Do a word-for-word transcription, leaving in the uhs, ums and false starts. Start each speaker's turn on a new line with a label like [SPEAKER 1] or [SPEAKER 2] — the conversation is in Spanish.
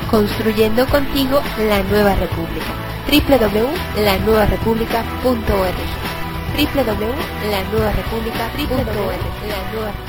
[SPEAKER 1] construyendo contigo la nueva república. doble u doble u doble u punto la nueva república punto org doble u doble u doble u punto la nueva república punto org